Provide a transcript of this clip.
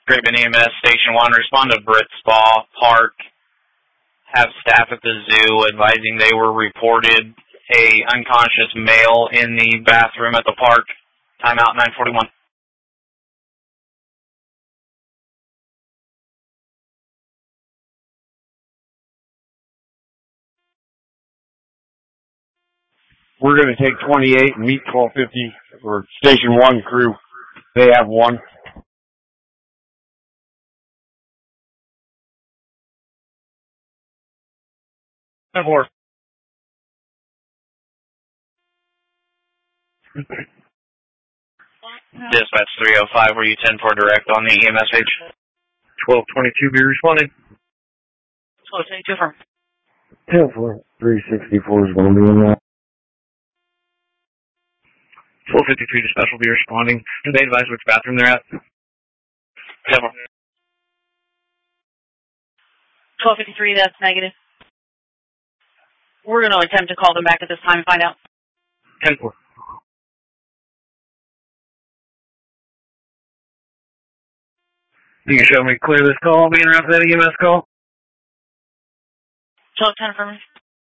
Craven EMS Station 1, respond to Britt Spa Park. Have staff at the zoo advising they were reported a unconscious male in the bathroom at the park. Timeout 941. We're going to take 28 and meet 1250 for Station 1 crew. They have one. Four. Dispatch 305, were you 10-4 direct on the EMS page? 1222, be responding. 1222 from 10-4, 364 is going to be in that. 1253 dispatch will be responding. Do they advise which bathroom they're at? 10-4. 1253, that's negative. We're going to attempt to call them back at this time and find out. 10-4. You can show me clear this call, being around for that EMS call? 1210 affirmative.